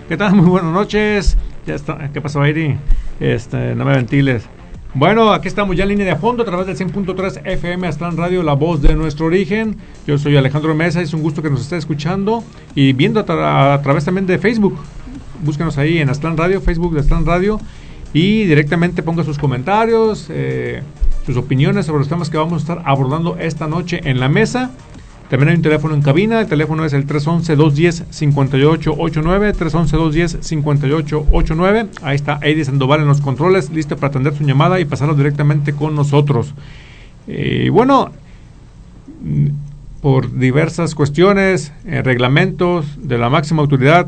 ¿Qué tal? Muy buenas noches. Ya está. ¿Qué pasó, Airi? No me ventiles. Bueno, aquí estamos ya en línea de fondo a través del 100.3 FM Aztlán Radio, la voz de nuestro origen. Yo soy Alejandro Mesa y es un gusto que nos esté escuchando y viendo a través también de Facebook. Búsquenos ahí en Aztlán Radio, Facebook de Aztlán Radio, y directamente ponga sus comentarios, sus opiniones sobre los temas que vamos a estar abordando esta noche en la mesa. También hay un teléfono en cabina, el teléfono es el 311-210-5889, 311-210-5889. Ahí está Eddie Sandoval en los controles, listo para atender su llamada y pasarlo directamente con nosotros. Bueno, por diversas cuestiones, reglamentos de la máxima autoridad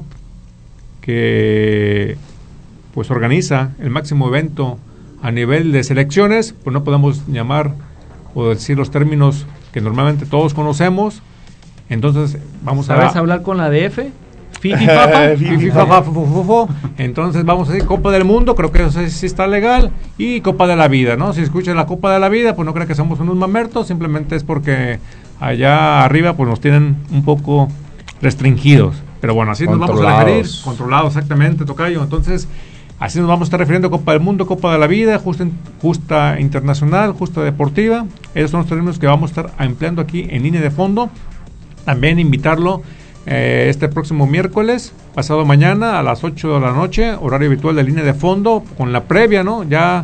que pues organiza el máximo evento a nivel de selecciones, pues no podemos llamar o decir los términos que normalmente todos conocemos. Entonces vamos ¿Sabes hablar con la DF? Fifi papa. Entonces vamos a decir Copa del Mundo, creo que eso sí está legal, y Copa de la Vida, ¿no? Si escuchan la Copa de la Vida, pues no crean que somos unos mamertos, simplemente es porque allá arriba pues nos tienen un poco restringidos. Pero bueno, así nos vamos a referir, controlados exactamente, tocayo. Entonces, así nos vamos a estar refiriendo a Copa del Mundo, Copa de la Vida, justa internacional, justa deportiva. Esos son los términos que vamos a estar empleando aquí en línea de fondo. También invitarlo este próximo miércoles, pasado mañana a las 8 de la noche, horario habitual de línea de fondo, con la previa, ¿no? Ya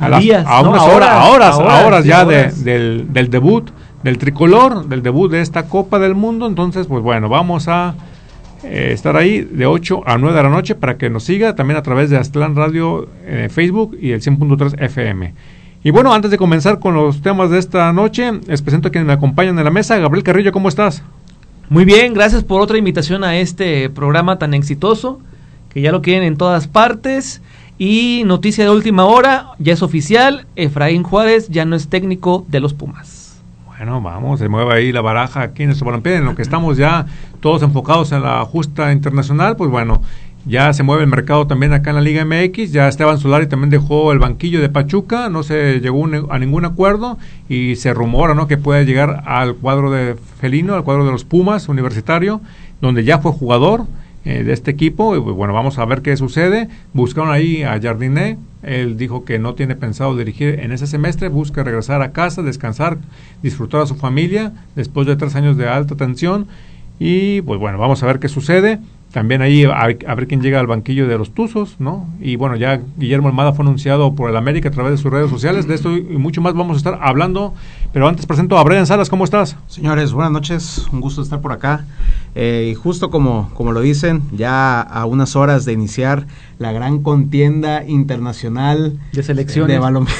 a unas horas ya del debut del tricolor, del debut de esta Copa del Mundo. Entonces, pues bueno, vamos a estar ahí de 8 a 9 de la noche para que nos siga también a través de Aztlán Radio Facebook y el 100.3 FM. Y bueno, antes de comenzar con los temas de esta noche, les presento a quienes me acompañan en la mesa. Gabriel Carrillo, ¿cómo estás? Muy bien, gracias por otra invitación a este programa tan exitoso, que ya lo quieren en todas partes. Y noticia de última hora, ya es oficial, Efraín Juárez ya no es técnico de los Pumas. Bueno, vamos, se mueve ahí la baraja aquí en nuestro balompié, en lo que estamos ya todos enfocados en la justa internacional. Pues bueno, ya se mueve el mercado también acá en la Liga MX. Ya Esteban Solari también dejó el banquillo de Pachuca, no se llegó a ningún acuerdo y se rumora, ¿no?, que puede llegar al cuadro de felino, al cuadro de los Pumas Universitario, donde ya fue jugador de este equipo. Y bueno, vamos a ver qué sucede. Buscaron ahí a Jardiné. Él dijo que no tiene pensado dirigir en ese semestre, busca regresar a casa, descansar, disfrutar a su familia después de 3 años de alta tensión. Y pues bueno, vamos a ver qué sucede. También ahí a ver quién llega al banquillo de los Tuzos, ¿no? Y bueno, ya Guillermo Almada fue anunciado por el América a través de sus redes sociales. De esto y mucho más vamos a estar hablando. Pero antes presento a Brian Salas. ¿Cómo estás? Señores, buenas noches. Un gusto estar por acá. Y justo como lo dicen, ya a unas horas de iniciar la gran contienda internacional de selecciones de balonmano.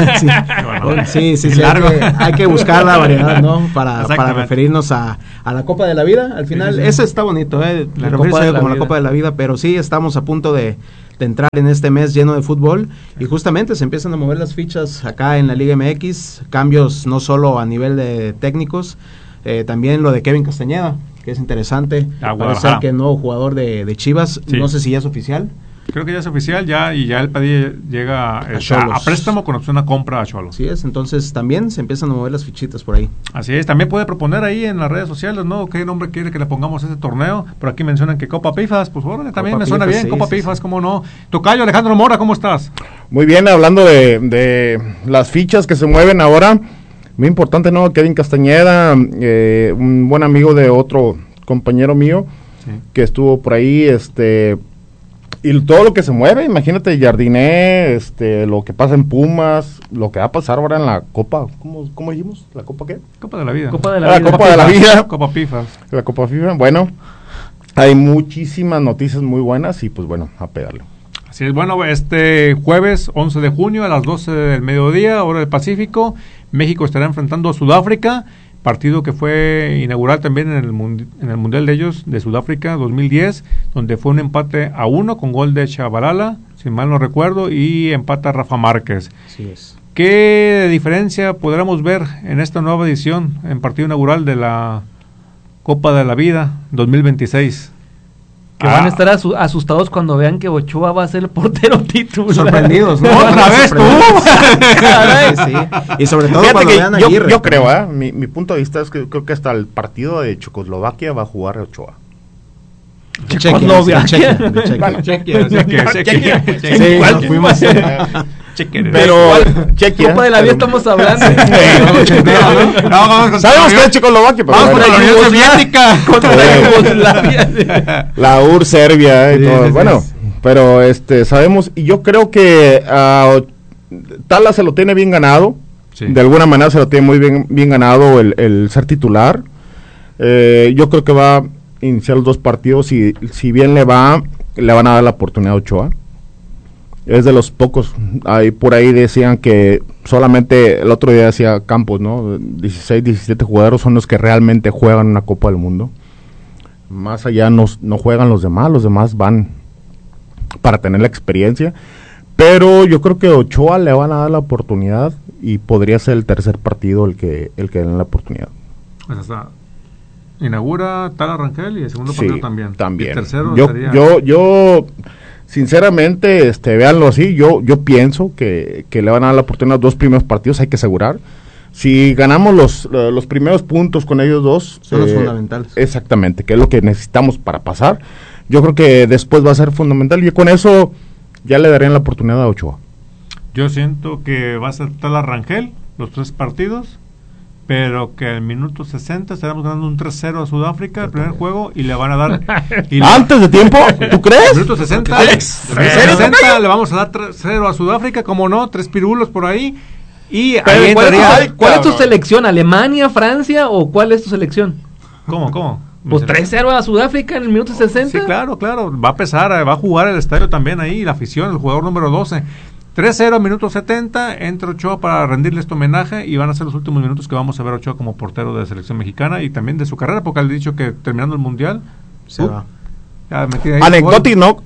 Sí, hay que buscar la variedad, ¿no? Para referirnos a la Copa de la Vida. Al final, sí. Eso está bonito, la Copa de la Copa de la Vida, pero sí estamos a punto de entrar en este mes lleno de fútbol y justamente se empiezan a mover las fichas acá en la Liga MX, cambios no solo a nivel de técnicos, también lo de Kevin Castañeda, que es interesante, parece ser que el nuevo jugador de Chivas, sí. No sé si ya es oficial. Creo que ya es oficial, y ya el Padilla llega a préstamo con opción a compra a Xolos. Así es, entonces también se empiezan a mover las fichitas por ahí. Así es, también puede proponer ahí en las redes sociales, ¿no? ¿Qué nombre quiere que le pongamos a ese torneo? Por aquí mencionan que Copa Pifas, pues órale, también Copa me suena Pifas, bien, sí, Copa Pifas, ¿cómo no? Tocayo, Alejandro Mora, ¿cómo estás? Muy bien, hablando de las fichas que se mueven ahora, muy importante, ¿no? Kevin Castañeda, un buen amigo de otro compañero mío, sí, que estuvo por ahí, y todo lo que se mueve, imagínate Jardiné, lo que pasa en Pumas, lo que va a pasar ahora en la Copa, ¿cómo dijimos? ¿La Copa qué? Copa de la Vida. Copa de la Vida. Copa Pifas. La Copa FIFA, bueno, hay muchísimas noticias muy buenas y pues bueno, a pegarle. Así es, bueno, este jueves 11 de junio a las 12 del mediodía, hora del Pacífico, México estará enfrentando a Sudáfrica, partido que fue inaugural también en el Mundial de ellos, de Sudáfrica 2010, donde fue un empate a 1 con gol de Chabalala, si mal no recuerdo, y empata Rafa Márquez. Así es. ¿Qué diferencia podremos ver en esta nueva edición, en partido inaugural de la Copa de la Vida 2026? Que van a estar asustados cuando vean que Ochoa va a ser el portero titular. Sorprendidos, ¿no? ¡Otra vez tú! Sí. Y sobre todo cuando vean a Aguirre. Yo creo, mi punto de vista es que creo que hasta el partido de Checoslovaquia va a jugar Ochoa. Sí, Checoslovaquia. Chequia. Sí, nos fuimos. Pero Chequia. Copa de la vida estamos hablando. Sabemos que es Checoslovaquia, pero vamos con la Unión Soviética. La URSS, Serbia y todo. Bueno, pero sabemos, y yo creo que Tala se lo tiene bien ganado. Sí. De alguna manera se lo tiene muy bien ganado el ser titular. Yo creo que va a iniciar los 2 partidos y si bien le van a dar la oportunidad a Ochoa. Es de los pocos, por ahí decían que solamente el otro día decía Campos, ¿no? 16, 17 jugadores son los que realmente juegan una Copa del Mundo. Más allá no juegan los demás van para tener la experiencia. Pero yo creo que a Ochoa le van a dar la oportunidad y podría ser el tercer partido el que den la oportunidad. Pues hasta inaugura Tala Rangel y el segundo partido también. También. Y el tercero sería... Yo sinceramente, véanlo así, yo pienso que le van a dar la oportunidad a los 2 primeros partidos, hay que asegurar. Si ganamos los primeros puntos con ellos 2, son los fundamentales. Exactamente, que es lo que necesitamos para pasar. Yo creo que después va a ser fundamental y con eso ya le darían la oportunidad a Ochoa. Yo siento que va a ser Tala Rangel los 3 partidos, pero que al minuto 60 estaremos ganando un 3-0 a Sudáfrica el primer juego y le van a dar ¿antes de tiempo? ¿Tú crees? Minuto 60 Alex, le vamos a dar 3-0 a Sudáfrica, como no, 3 pirulos por ahí. Y ahí ¿cuál es tu selección? ¿Alemania, Francia o cuál es tu selección? ¿Cómo? Pues 3-0 a Sudáfrica en el minuto 60. Sí, claro, va a pesar, va a jugar el estadio también ahí, la afición, el jugador número 12. 3-0 minuto 70, entra Ochoa para rendirle este homenaje y van a ser los últimos minutos que vamos a ver a Ochoa como portero de la selección mexicana y también de su carrera, porque han dicho que terminando el Mundial se va. Anecdótico, ¿no?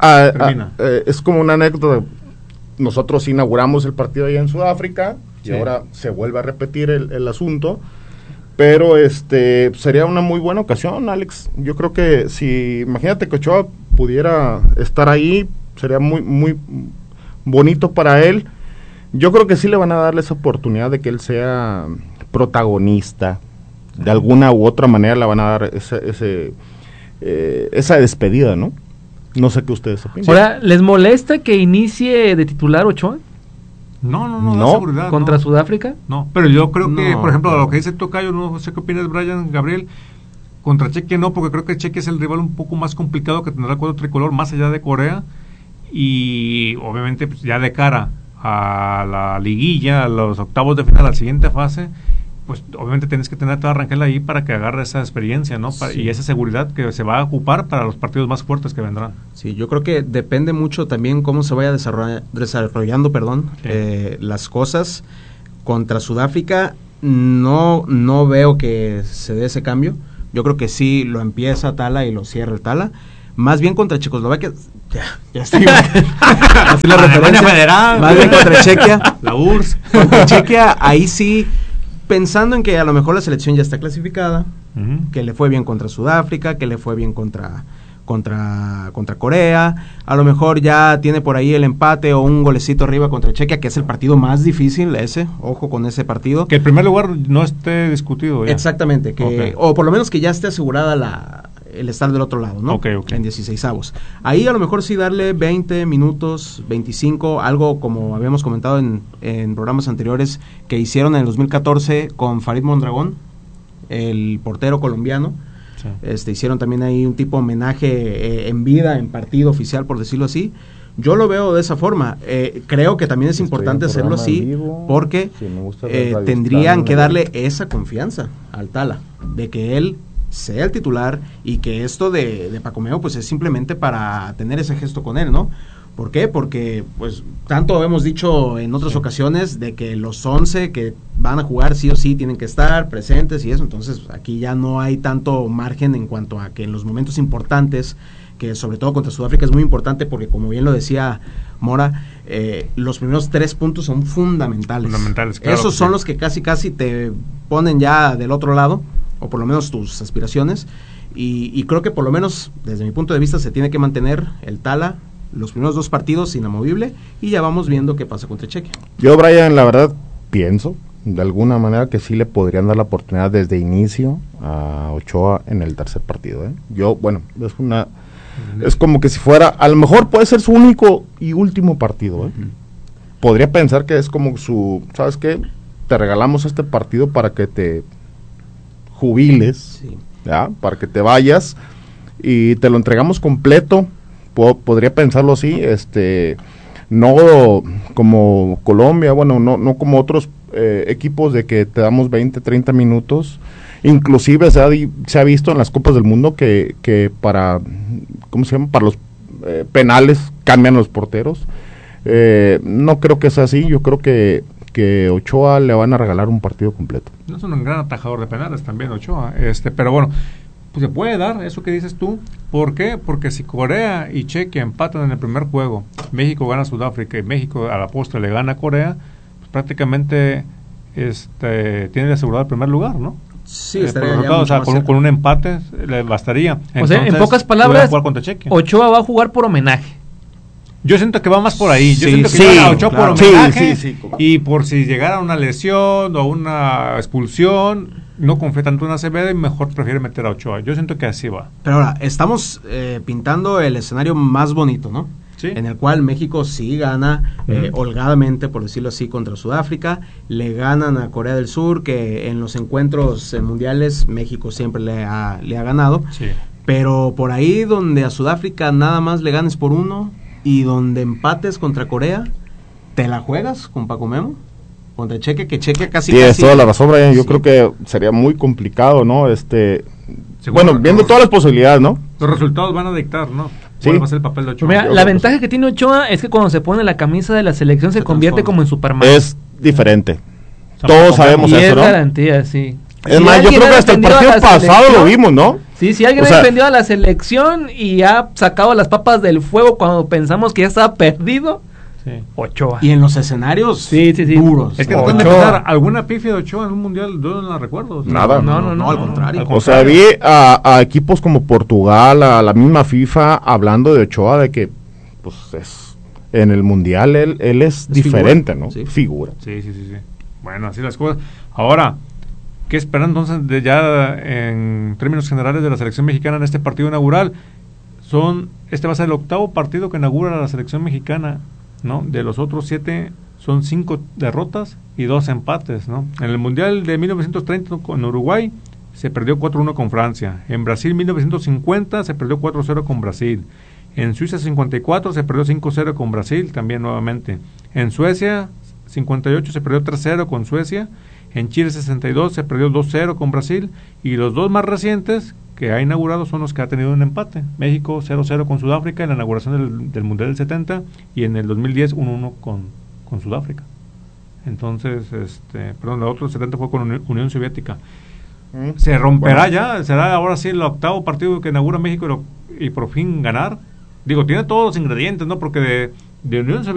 Es como una anécdota. Nosotros inauguramos el partido allá en Sudáfrica y ahora se vuelve a repetir el asunto, pero sería una muy buena ocasión, Alex. Yo creo que si, imagínate que Ochoa pudiera estar ahí, sería muy, muy bonito para él. Yo creo que sí le van a darle esa oportunidad de que él sea protagonista. De alguna u otra manera le van a dar esa despedida, ¿no? No sé qué ustedes opinan. Ahora, ¿les molesta que inicie de titular Ochoa? No, da seguridad. ¿Contra Sudáfrica? No, pero yo creo que, por ejemplo, lo que dice Tocayo, no sé qué opinas, Brian, Gabriel, contra Chequia no, porque creo que Chequia es el rival un poco más complicado que tendrá el cuadro tricolor, más allá de Corea. Y obviamente pues, ya de cara a la liguilla, a los octavos de final, a la siguiente fase, pues obviamente tienes que tener a Tala Rangel ahí para que agarre esa experiencia, ¿no? Y esa seguridad que se va a ocupar para los partidos más fuertes que vendrán. Sí, yo creo que depende mucho también cómo se vaya desarrollando las cosas. Contra Sudáfrica no veo que se dé ese cambio. Yo creo que sí lo empieza Tala y lo cierra el Tala. Más bien contra Checoslovaquia, ya estoy. Así la referencia federal. Más bien contra Chequia, la URSS. Contra Chequia, ahí sí, pensando en que a lo mejor la selección ya está clasificada, que le fue bien contra Sudáfrica, que le fue bien contra Corea, a lo mejor ya tiene por ahí el empate o un golecito arriba contra Chequia, que es el partido más difícil ojo con ese partido. Que el primer lugar no esté discutido ya. Exactamente, o por lo menos que ya esté asegurada el estar del otro lado, ¿no? Okay. En 16avos. Ahí a lo mejor sí darle 20 minutos, 25, algo como habíamos comentado en programas anteriores que hicieron en el 2014 con Farid Mondragón, el portero colombiano. Sí. Hicieron también ahí un tipo de homenaje en vida, en partido oficial, por decirlo así. Yo lo veo de esa forma. Creo que también es importante hacerlo así porque tendrían que darle esa confianza al Tala, de que él sea el titular y que esto de Paco Memo pues es simplemente para tener ese gesto con él, ¿no? ¿Por qué? Porque pues tanto hemos dicho en otras ocasiones de que los 11 que van a jugar sí o sí tienen que estar presentes y eso, entonces aquí ya no hay tanto margen en cuanto a que en los momentos importantes, que sobre todo contra Sudáfrica es muy importante porque como bien lo decía Mora, los primeros 3 puntos son fundamentales. Claro, esos son los que casi te ponen ya del otro lado, o por lo menos tus aspiraciones, y creo que por lo menos desde mi punto de vista se tiene que mantener el Tala los primeros 2 partidos inamovible y ya vamos viendo qué pasa contra Chequia. Yo, Brian, la verdad pienso de alguna manera que sí le podrían dar la oportunidad desde inicio a Ochoa en el tercer partido, Yo, bueno, es una Es como que si fuera, a lo mejor puede ser su único y último partido, ¿eh? Podría pensar que es como su, ¿sabes qué? Te regalamos este partido para que te jubiles, ¿ya? Para que te vayas y te lo entregamos completo. Podría pensarlo así, no como Colombia, bueno, no como otros equipos de que te damos 20, 30 minutos. Inclusive se ha visto en las Copas del Mundo que para, ¿cómo se llama? Para los penales cambian los porteros. No creo que sea así, yo creo que Ochoa le van a regalar un partido completo. No es un gran atajador de penales también Ochoa, pero bueno, pues se puede dar eso que dices tú. ¿Por qué? Porque si Corea y Chequia empatan en el primer juego, México gana a Sudáfrica y México a la postre le gana a Corea, pues prácticamente tiene asegurado el primer lugar, ¿no? Sí, estaría o sea, con un empate le bastaría. Entonces, o sea, en pocas palabras, Ochoa va a jugar por homenaje. Yo siento que va más por ahí. Yo siento que va a Ochoa por homenaje y por si llegara una lesión o una expulsión, no confía tanto en Acevedo y mejor prefiere meter a Ochoa. Yo siento que así va. Pero ahora, estamos pintando el escenario más bonito, ¿no? Sí. En el cual México sí gana holgadamente, por decirlo así, contra Sudáfrica. Le ganan a Corea del Sur, que en los encuentros mundiales México siempre le ha ganado. Sí. Pero por ahí donde a Sudáfrica nada más le ganes por 1 y donde empates contra Corea, ¿te la juegas con Paco Memo? Contra Chequia, que Chequia casi... Tienes toda la razón, Brian. Yo creo que sería muy complicado, ¿no? Bueno, viendo todas las posibilidades, ¿no? Los resultados van a dictar, ¿no? Sí. ¿Cuál va a ser el papel de Ochoa? Mira, la ventaja que tiene Ochoa es que cuando se pone la camisa de la selección se convierte como en Superman. Es diferente. Todos sabemos eso, ¿no? Es garantía, sí. Es más, yo creo que hasta el partido pasado lo vimos, ¿no? Sí, si alguien ha defendido a la selección y ha sacado las papas del fuego cuando pensamos que ya estaba perdido, Ochoa. Y en los escenarios duros. Es que no pueden empezar alguna pifia de Ochoa en un mundial, yo no la recuerdo. Nada. No, al contrario. O sea, vi a equipos como Portugal, a la misma FIFA, hablando de Ochoa, de que, pues, en el mundial él es diferente, figura, ¿no? Sí. Figura. Sí. Bueno, así las cosas. Ahora, ¿qué esperan entonces ya en términos generales de la selección mexicana en este partido inaugural? Este va a ser el 8º partido que inaugura la selección mexicana, ¿no? De los otros 7 son 5 derrotas y 2 empates, ¿no? En el Mundial de 1930 con Uruguay se perdió 4-1 con Francia. En Brasil 1950 se perdió 4-0 con Brasil. En Suiza 54 se perdió 5-0 con Brasil, también nuevamente. En Suecia 58 se perdió 3-0 con Suecia. En Chile 62 se perdió 2-0 con Brasil. Y los 2 más recientes que ha inaugurado son los que ha tenido un empate. México 0-0 con Sudáfrica en la inauguración del Mundial del 70 y en el 2010 1-1 con Sudáfrica. Entonces, el otro 70 fue con Unión Soviética. Se romperá ya, será ahora sí el 8º partido que inaugura México y por fin ganar. Digo, tiene todos los ingredientes, ¿no? Porque de Unión Soviética